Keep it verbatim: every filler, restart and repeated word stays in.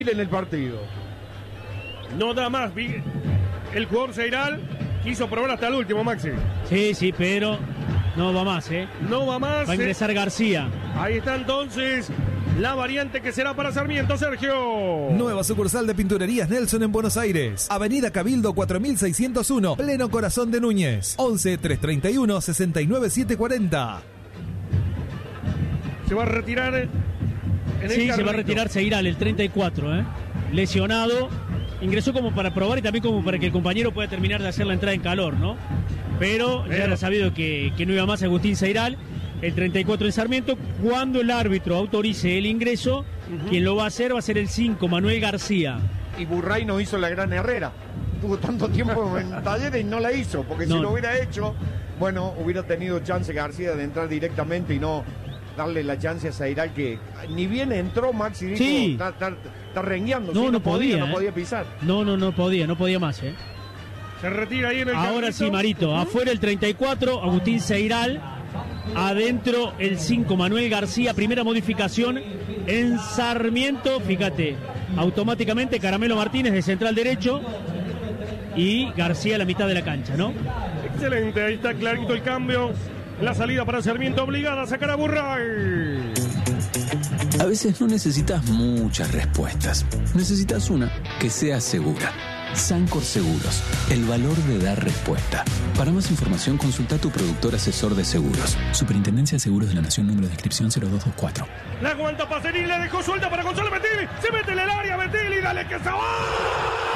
en el partido. No da más. El jugador Seiral quiso probar hasta el último, Maxi. Sí, sí, pero no va más, ¿eh? No va más. Va a ingresar eh. García. Ahí está entonces la variante que será para Sarmiento, Sergio. Nueva sucursal de Pinturerías Nelson en Buenos Aires. Avenida Cabildo cuatro mil seiscientos uno, pleno corazón de Núñez. once, trescientos treinta y uno, sesenta y nueve, setecientos cuarenta. Se va a retirar. En el sí, carrito. Se va a retirar Seiral, el treinta y cuatro, ¿eh? Lesionado. Ingresó como para probar y también como para que el compañero pueda terminar de hacer la entrada en calor, ¿no? Pero, Pero. ya era sabido que, que no iba más Agustín Seiral. El treinta y cuatro en Sarmiento. Cuando el árbitro autorice el ingreso, uh-huh. quien lo va a hacer va a ser el cinco, Manuel García. Y Burray no hizo la gran Herrera. Tuvo tanto tiempo en Talleres y no la hizo, porque no. si lo hubiera hecho, bueno, hubiera tenido chance García de entrar directamente y no darle la chance a Seiral, que ni bien entró Maxi, dijo, sí. está, está, está rengueando, no, sí, no, no podía, podía no eh. podía pisar. No, no, no podía, no podía más, ¿eh? Se retira ahí en el Ahora carrito. sí, Marito, uh-huh. afuera el treinta y cuatro, Agustín Seiral. Adentro el cinco, Manuel García. Primera modificación en Sarmiento. Fíjate, automáticamente Caramelo Martínez de central derecho y García a la mitad de la cancha, ¿no? Excelente, ahí está clarito el cambio. La salida para Sarmiento, obligada a sacar a Burray. A veces no necesitas muchas respuestas. Necesitas una que sea segura. Sancor Seguros, el valor de dar respuesta. Para más información, consulta a tu productor asesor de seguros. Superintendencia de Seguros de la Nación, número de inscripción cero dos dos cuatro. La aguanta Pacerini, le dejó suelta para Gonzalo Betili. Se mete en el área, Betili, dale que se va.